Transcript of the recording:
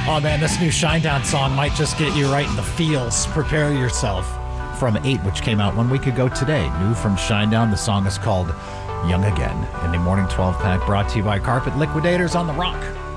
Oh man, this new Shinedown song might just get you right in the feels. Prepare yourself. From 8, which came out 1 week ago today. New from Shinedown. The song is called Young Again. In the Morning 12 Pack, brought to you by Carpet Liquidators on the Rock.